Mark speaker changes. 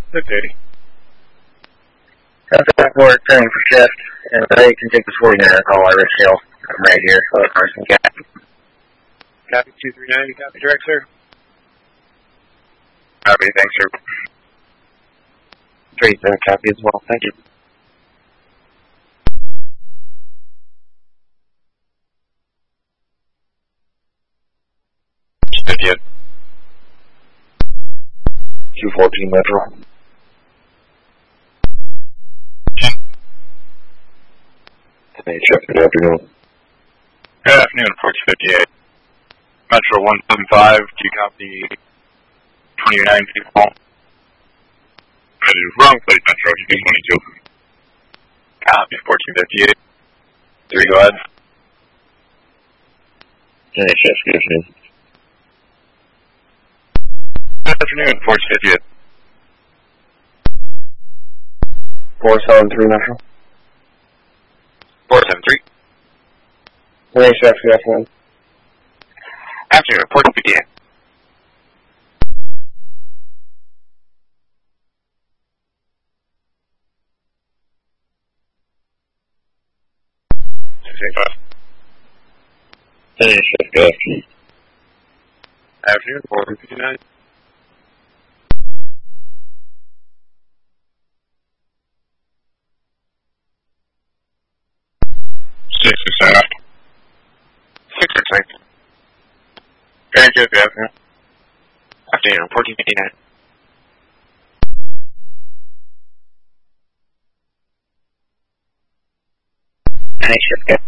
Speaker 1: 680.
Speaker 2: Contact board turning for shift, and they can take this 49 call Irish Hill. I'm right here. Carson Cap.
Speaker 1: Copy 239, copy direct, sir.
Speaker 2: Copy, thanks, sir. 37 copy as well, thank you.
Speaker 1: Idiot.
Speaker 2: 214 Metro. Hey, Chuck, good afternoon.
Speaker 1: Good afternoon, 1458. Metro 175, do you copy 29 people? Wrong place, Metro, you do 22. Copy 1458. 3, go ahead.
Speaker 2: Hey, Chuck, good afternoon.
Speaker 1: Good afternoon, 1458.
Speaker 2: 473 Metro.
Speaker 1: 473.
Speaker 2: Hey, Chuck, good afternoon.
Speaker 1: Afternoon, 1458.
Speaker 2: Hey, Chuck, good afternoon.
Speaker 1: Afternoon, 1459. Six or seven. 6 or 6. Very good, good afternoon. Afternoon, 1459.
Speaker 2: Hey, Chuck, good.